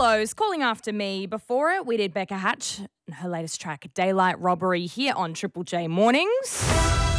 Willows calling after me. Before it, we did Becca Hatch and her latest track, Daylight Robbery, here on Triple J Mornings.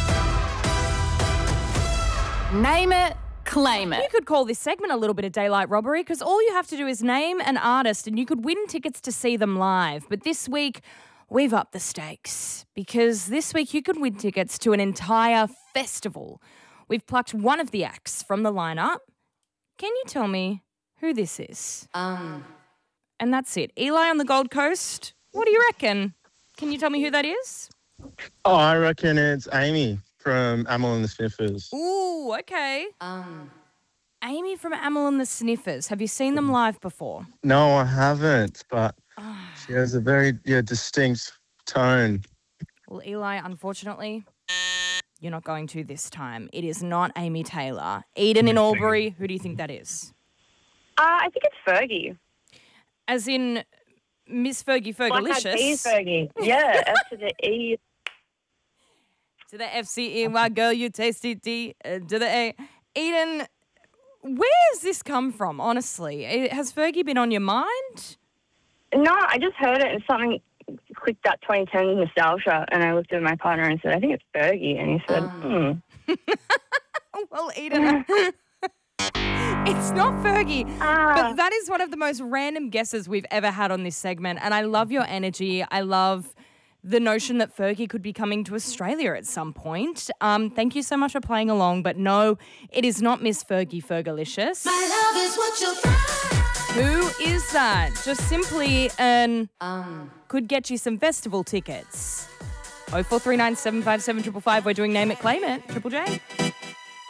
Name it, claim it. You could call this segment a little bit of Daylight Robbery because all you have to do is name an artist and you could win tickets to see them live. But this week, we've upped the stakes because this week you could win tickets to an entire festival. We've plucked one of the acts from the lineup. Can you tell me who this is? And that's it. Eli on the Gold Coast, what do you reckon? Can you tell me who that is? Oh, I reckon it's Amy from Amyl and the Sniffers. Ooh, okay. Amy from Amyl and the Sniffers. Have you seen them live before? No, I haven't, but she has a very distinct tone. Well, Eli, unfortunately, you're not going to this time. It is not Amy Taylor. Eden in Albury, who do you think that is? I think it's Fergie. As in Miss Fergie Fergalicious. Like Fergie. Yeah, F to the E. To the FCEY, girl, you tasty D. To the A. Eden, where has this come from, honestly? Has Fergie been on your mind? No, I just heard it and something clicked that 2010 nostalgia, and I looked at my partner and said, I think it's Fergie. And he said, Well, Eden, it's not Fergie. But that is one of the most random guesses we've ever had on this segment. And I love your energy. I love the notion that Fergie could be coming to Australia at some point. Thank you so much for playing along. But no, it is not Miss Fergie Fergalicious. My love is what you're Who is that? Just simply could get you some festival tickets. 0439 757 555. We're doing Name It, Claim It. Triple J.